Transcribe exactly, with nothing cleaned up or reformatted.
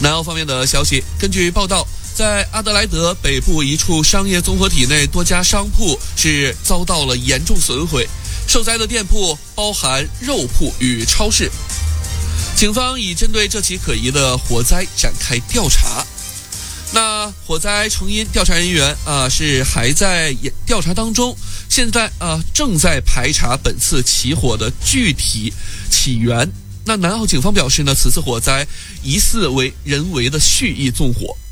南澳方面的消息，根据报道，在阿德莱德北部一处商业综合体内，多家商铺是遭到了严重损毁，受灾的店铺包含肉铺与超市。警方已针对这起可疑的火灾展开调查。那火灾成因调查人员啊是还在调查当中，现在啊正在排查本次起火的具体起源。那南澳警方表示呢，此次火灾疑似为人为的蓄意纵火。